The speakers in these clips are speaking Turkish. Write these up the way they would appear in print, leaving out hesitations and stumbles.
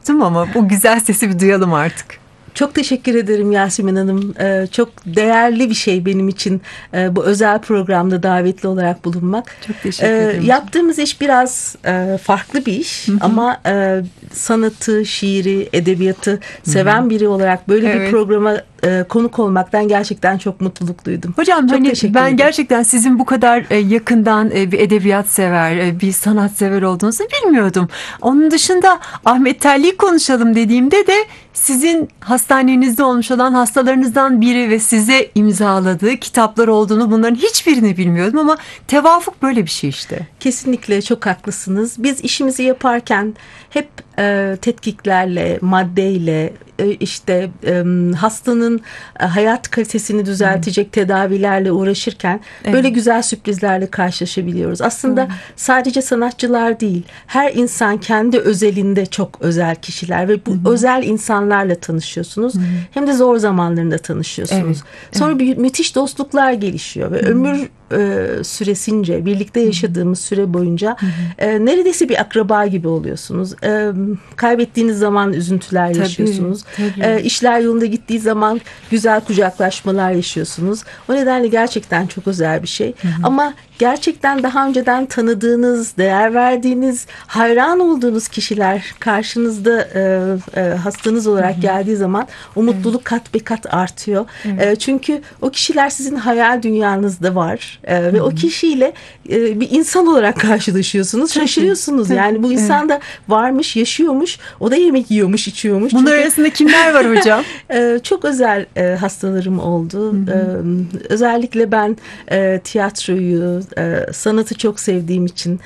yaptım ama bu güzel sesi bir duyalım artık. Çok teşekkür ederim Yasemin Hanım. Çok değerli bir şey benim için bu özel programda davetli olarak bulunmak. Çok teşekkür ederim. Yaptığımız iş biraz farklı bir iş. Ama sanatı, şiiri, edebiyatı seven biri olarak böyle bir programa konuk olmaktan gerçekten çok mutluluk duydum. Hocam çok hani ben ederim. gerçekten sizin bu kadar yakından bir edebiyat sever, bir sanat sever olduğunuzu bilmiyordum. Onun dışında Ahmet Telli'yi konuşalım dediğimde de sizin hastanenizde olmuş olan hastalarınızdan biri ve size imzaladığı kitaplar olduğunu, bunların hiçbirini bilmiyordum ama tevafuk böyle bir şey işte. Kesinlikle çok haklısınız. Biz işimizi yaparken hep tetkiklerle, maddeyle, işte hastanın hayat kalitesini düzeltecek tedavilerle uğraşırken böyle güzel sürprizlerle karşılaşabiliyoruz. Aslında sadece sanatçılar değil, her insan kendi özelinde çok özel kişiler ve bu özel insanlarla tanışıyorsunuz. Hem de zor zamanlarında tanışıyorsunuz. Sonra müthiş dostluklar gelişiyor ve ömür süresince, birlikte yaşadığımız süre boyunca neredeyse bir akraba gibi oluyorsunuz. Kaybettiğiniz zaman üzüntüler yaşıyorsunuz. Tabii. İşler yolunda gittiği zaman güzel kucaklaşmalar yaşıyorsunuz. O nedenle gerçekten çok özel bir şey. Ama gerçekten daha önceden tanıdığınız, değer verdiğiniz, hayran olduğunuz kişiler karşınızda hastanız olarak geldiği zaman o mutluluk kat be kat artıyor. Çünkü o kişiler sizin hayal dünyanızda var. Ve o kişiyle bir insan olarak karşılaşıyorsunuz. Şaşırıyorsunuz. Yani bu insan da varmış, yaşıyormuş. O da yemek yiyormuş, içiyormuş. Bunlar arasında kimler var hocam? Çok özel hastalarım oldu. Özellikle ben tiyatroyu, sanatı çok sevdiğim için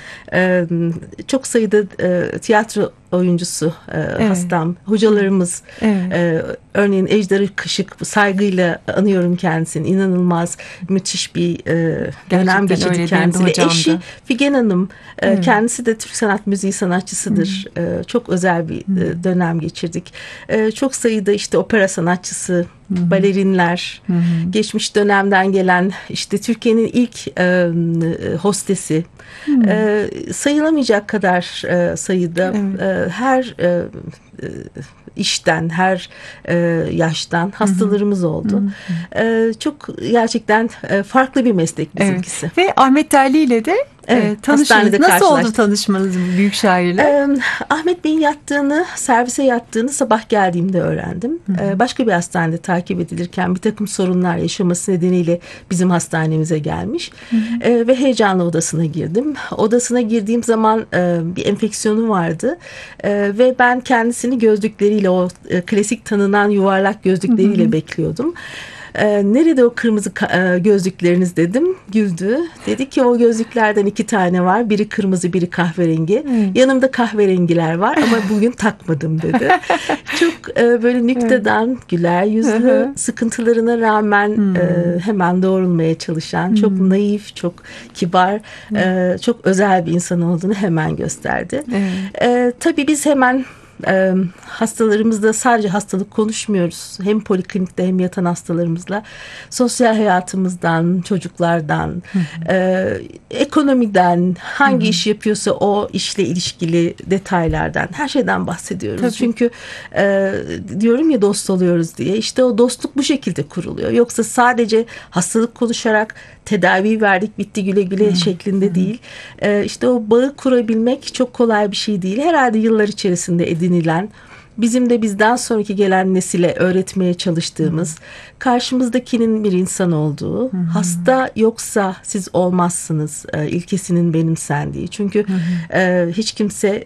çok sayıda tiyatro oyuncusu hastam, hocalarımız, örneğin Ejder Kışık, saygıyla anıyorum kendisini. İnanılmaz, müthiş bir dönem geçirdi kendisiyle. Eşi Figen Hanım, kendisi de Türk sanat müziği sanatçısıdır. Çok özel bir dönem geçirdik. Çok sayıda işte opera sanatçısı, balerinler, geçmiş dönemden gelen işte Türkiye'nin ilk hostesi, sayılamayacak kadar sayıda her işten, her yaştan hastalarımız oldu. Çok gerçekten farklı bir meslek bizimkisi. Ve Ahmet Telli ile de tanıştınız. Nasıl oldu tanışmanız bu büyük şairle? Ahmet Bey'in servise yattığını sabah geldiğimde öğrendim. Başka bir hastanede takip edilirken bir takım sorunlar yaşaması nedeniyle bizim hastanemize gelmiş. Ve heyecanla odasına girdim. Odasına girdiğim zaman bir enfeksiyonu vardı. Ve ben kendisini gözlükleriyle, o klasik tanınan yuvarlak gözlükleriyle bekliyordum. Nerede o kırmızı gözlükleriniz dedim. Güldü. Dedi ki o gözlüklerden 2 tane var. Biri kırmızı, biri kahverengi. Yanımda kahverengiler var ama bugün takmadım dedi. Çok böyle nüktedan, güler yüzlü, sıkıntılarına rağmen hemen doğrulmaya çalışan, çok naif, çok kibar, çok özel bir insan olduğunu hemen gösterdi. Tabii biz hemen hastalarımızla sadece hastalık konuşmuyoruz. Hem poliklinikte hem yatan hastalarımızla sosyal hayatımızdan, çocuklardan, ekonomiden, hangi iş yapıyorsa o işle ilişkili detaylardan, her şeyden bahsediyoruz. Tabii. Çünkü diyorum ya dost oluyoruz diye. İşte o dostluk bu şekilde kuruluyor. Yoksa sadece hastalık konuşarak tedavi verdik, bitti güle güle şeklinde değil. İşte o bağı kurabilmek çok kolay bir şey değil. Herhalde yıllar içerisinde edinilen, bizim de bizden sonraki gelen nesile öğretmeye çalıştığımız, karşımızdakinin bir insan olduğu, hasta yoksa siz olmazsınız ilkesinin benimsendiği. Çünkü hiç kimse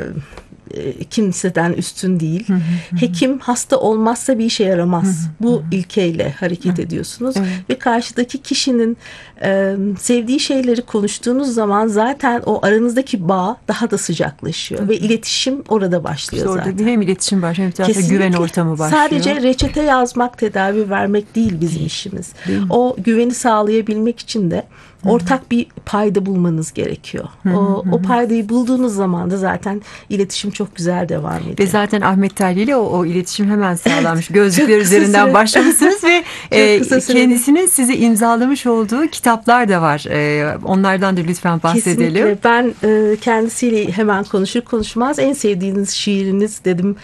kimseden üstün değil. Hekim hasta olmazsa bir işe yaramaz. Bu ilkeyle hareket ediyorsunuz. Ve karşıdaki kişinin sevdiği şeyleri konuştuğunuz zaman zaten o aranızdaki bağ daha da sıcaklaşıyor. Ve iletişim orada başlıyor işte zaten. Orada hem iletişim başlıyor hem de güven ortamı başlıyor. Sadece reçete yazmak, tedavi vermek değil bizim işimiz. Değil o güveni sağlayabilmek için de ortak bir payda bulmanız gerekiyor. O paydayı bulduğunuz zaman da zaten iletişim çok güzel devam ediyor. Ve zaten Ahmet Telli ile o iletişim hemen sağlanmış. Gözlükler üzerinden başlamışsınız ve kendisinin size imzalamış olduğu kitaplar da var. Onlardan da lütfen bahsedelim. Kesinlikle. Ben kendisiyle hemen konuşur konuşmaz en sevdiğiniz şiiriniz dedim.